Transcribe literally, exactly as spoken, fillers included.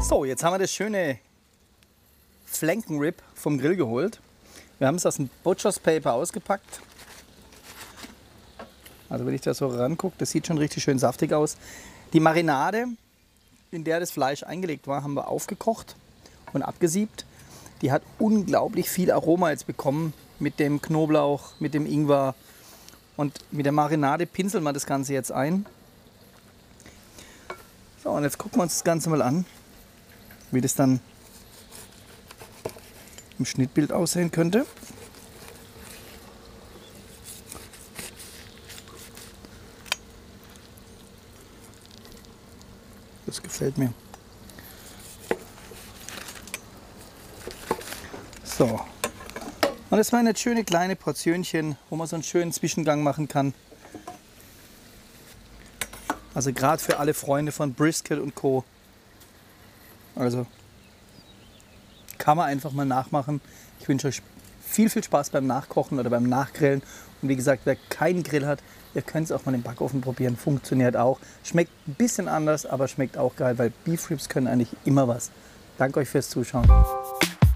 So, jetzt haben wir das schöne Flankenrib vom Grill geholt. Wir haben es aus dem Butcher's Paper ausgepackt. Also wenn ich da so rangucke, das sieht schon richtig schön saftig aus. Die Marinade, in der das Fleisch eingelegt war, haben wir aufgekocht und abgesiebt. Die hat unglaublich viel Aroma jetzt bekommen mit dem Knoblauch, mit dem Ingwer. Und mit der Marinade pinseln wir das Ganze jetzt ein. So, und jetzt gucken wir uns das Ganze mal an, wie das dann im Schnittbild aussehen könnte. Das gefällt mir. So. Und das waren jetzt schöne kleine Portionchen, wo man so einen schönen Zwischengang machen kann. Also gerade für alle Freunde von Brisket und Co. Also kann man einfach mal nachmachen. Ich wünsche euch viel, viel Spaß beim Nachkochen oder beim Nachgrillen. Und wie gesagt, wer keinen Grill hat, ihr könnt es auch mal im Backofen probieren. Funktioniert auch. Schmeckt ein bisschen anders, aber schmeckt auch geil, weil Beef Ribs können eigentlich immer was. Danke euch fürs Zuschauen.